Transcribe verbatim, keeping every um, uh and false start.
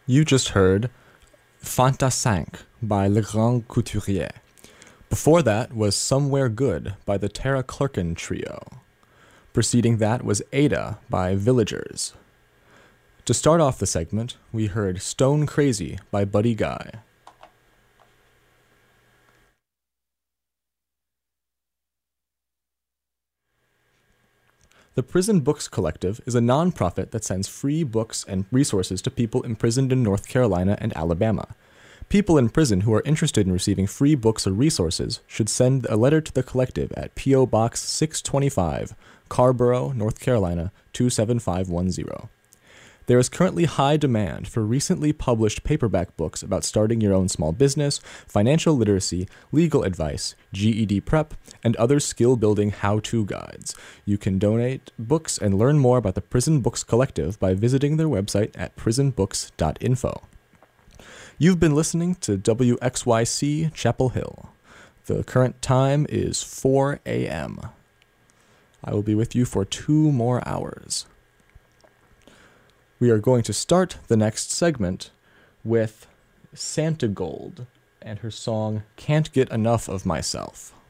You just heard Fanta cinq by Le Grand Couturier. Before that was Somewhere Good by the Tara Clerkin Trio. Preceding that was Ada by Villagers. To start off the segment, we heard Stone Crazy by Buddy Guy. The Prison Books Collective is a nonprofit that sends free books and resources to people imprisoned in North Carolina and Alabama. People in prison who are interested in receiving free books or resources should send a letter to the collective at P O Box six twenty-five, Carborough, North Carolina two seven five one zero. There is currently high demand for recently published paperback books about starting your own small business, financial literacy, legal advice, G E D prep, and other skill-building how-to guides. You can donate books and learn more about the Prison Books Collective by visiting their website at prison books dot info. You've been listening to W X Y C Chapel Hill. The current time is four a.m. I will be with you for two more hours. We are going to start the next segment with Santa Gold and her song Can't Get Enough of Myself.